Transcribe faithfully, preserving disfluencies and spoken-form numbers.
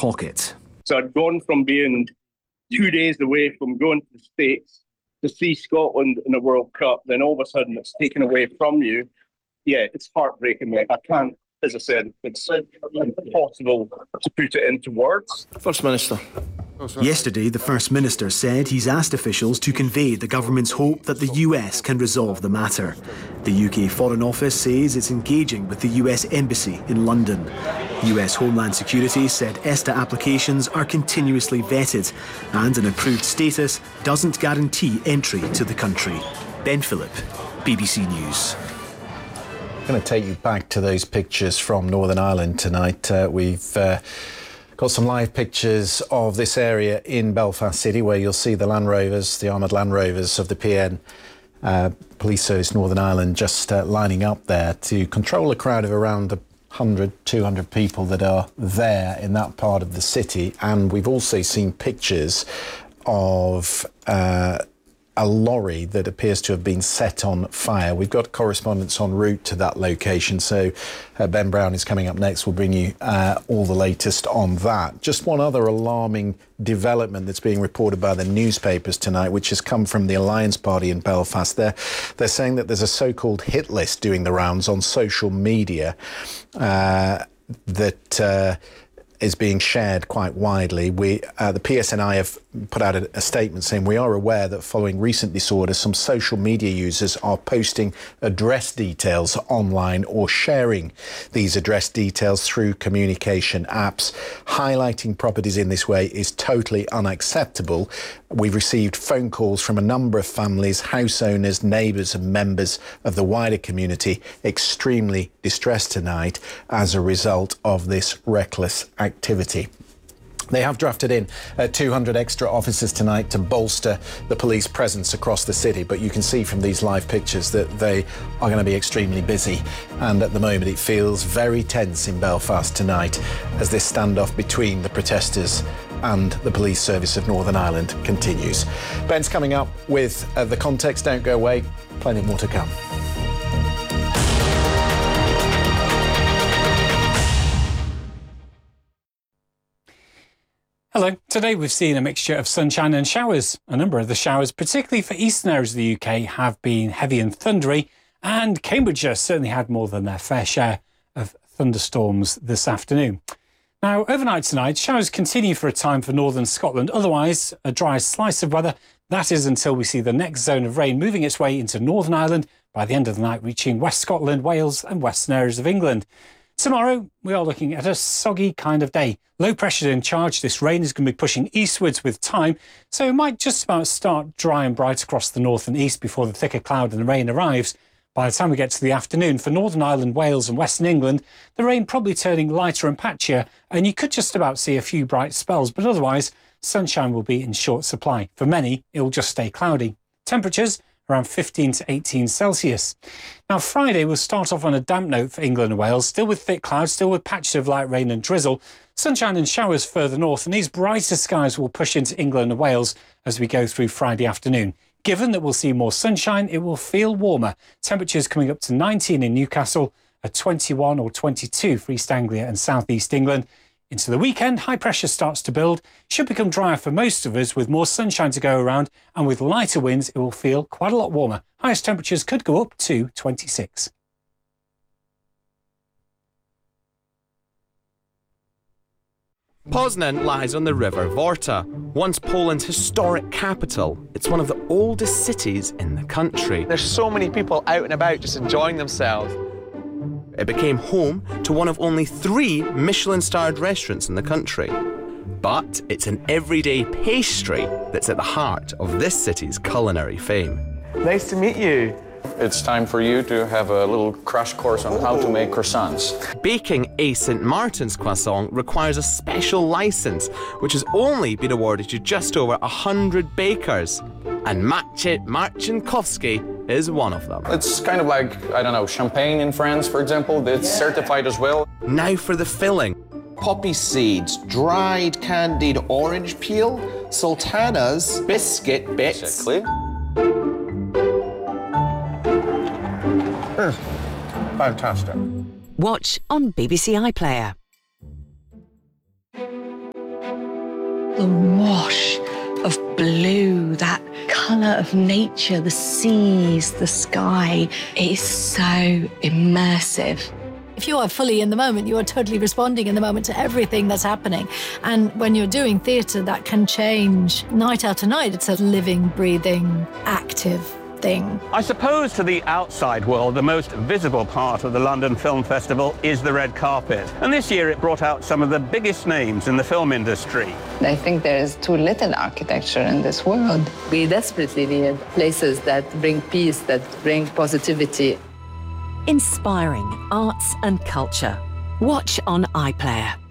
pocket. So I'd gone from being two days away from going to the States to see Scotland in the World Cup, then all of a sudden it's taken away from you. Yeah, it's heartbreaking, mate. I can't, as I said, it's impossible to put it into words. First Minister. Yesterday, the First Minister said he's asked officials to convey the government's hope that the U S can resolve the matter. The U K Foreign Office says it's engaging with the U S Embassy in London. U S Homeland Security said ESTA applications are continuously vetted and an approved status doesn't guarantee entry to the country. Ben Phillip, B B C News. I'm going to take you back to those pictures from Northern Ireland tonight. Uh, we've uh, got some live pictures of this area in Belfast City where you'll see the Land Rovers, the armoured Land Rovers of the P N uh, Police Service Northern Ireland just uh, lining up there to control a crowd of around one hundred, two hundred people that are there in that part of the city. And we've also seen pictures of uh, a lorry that appears to have been set on fire. We've got correspondents en route to that location, so uh, Ben Brown is coming up next. We'll bring you uh, all the latest on that. Just one other alarming development that's being reported by the newspapers tonight, which has come from the Alliance Party in Belfast. They're, they're saying that there's a so-called hit list doing the rounds on social media uh, that uh, is being shared quite widely. We, uh, the P S N I have put out a, a statement saying we are aware that following recent disorders, some social media users are posting address details online or sharing these address details through communication apps. Highlighting properties in this way is totally unacceptable. We've received phone calls from a number of families, house owners, neighbours and members of the wider community extremely distressed tonight as a result of this reckless activity. They have drafted in uh, two hundred extra officers tonight to bolster the police presence across the city, but you can see from these live pictures that they are going to be extremely busy, and at the moment it feels very tense in Belfast tonight as this standoff between the protesters and the Police Service of Northern Ireland continues. Ben's coming up with uh, the context. Don't go away, plenty more to come. Hello. Today we've seen a mixture of sunshine and showers. A number of the showers, particularly for eastern areas of the U K, have been heavy and thundery, and Cambridgeshire certainly had more than their fair share of thunderstorms this afternoon. Now, overnight tonight, showers continue for a time for northern Scotland. Otherwise, a dry slice of weather. That is until we see the next zone of rain moving its way into Northern Ireland by the end of the night, reaching West Scotland, Wales and western areas of England. Tomorrow, we are looking at a soggy kind of day. Low pressure in charge. This rain is going to be pushing eastwards with time, so it might just about start dry and bright across the north and east before the thicker cloud and the rain arrives. By the time we get to the afternoon, for Northern Ireland, Wales and Western England, the rain probably turning lighter and patchier, and you could just about see a few bright spells, but otherwise, sunshine will be in short supply. For many, it will just stay cloudy. Temperatures around fifteen to eighteen Celsius. Now, Friday will start off on a damp note for England and Wales, still with thick clouds, still with patches of light rain and drizzle. Sunshine and showers further north, and these brighter skies will push into England and Wales as we go through Friday afternoon. Given that we'll see more sunshine, it will feel warmer. Temperatures coming up to nineteen in Newcastle, at twenty-one or twenty-two for East Anglia and South East England. Into the weekend, high pressure starts to build, should become drier for most of us with more sunshine to go around, and with lighter winds it will feel quite a lot warmer. Highest temperatures could go up to twenty-six. Poznan lies on the River Vorta, once Poland's historic capital. It's one of the oldest cities in the country. There's so many people out and about just enjoying themselves. It became home to one of only three Michelin-starred restaurants in the country. But it's an everyday pastry that's at the heart of this city's culinary fame. Nice to meet you. It's time for you to have a little crash course on how to make croissants. Baking a Saint Martin's croissant requires a special license, which has only been awarded to just over one hundred bakers. And Maciej Marcinkowski is one of them. It's kind of like, I don't know, champagne in France, for example. It's yeah. certified as well. Now for the filling. Poppy seeds, dried candied orange peel, sultanas, biscuit bits. Exactly. Mm, fantastic. Watch on B B C iPlayer. the wash of blue, that colour of nature, the seas, the sky. It is so immersive. If you are fully in the moment, you are totally responding in the moment to everything that's happening. And when you're doing theatre, that can change night after night. It's a living, breathing, active thing. I suppose to the outside world, the most visible part of the London Film Festival is the red carpet. And this year it brought out some of the biggest names in the film industry. I think there is too little architecture in this world. We desperately need places that bring peace, that bring positivity. Inspiring arts and culture. Watch on iPlayer.